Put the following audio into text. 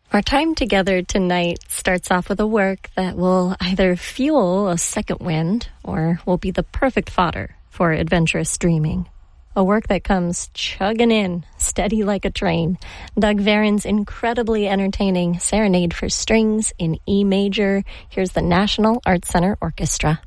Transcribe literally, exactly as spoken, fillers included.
Our time together tonight starts off with a work that will either fuel a second wind or will be the perfect fodder for adventurous dreaming. A work that comes chugging in, steady like a train. Doug Varon's incredibly entertaining Serenade for Strings in E major. Here's the National Arts Center Orchestra.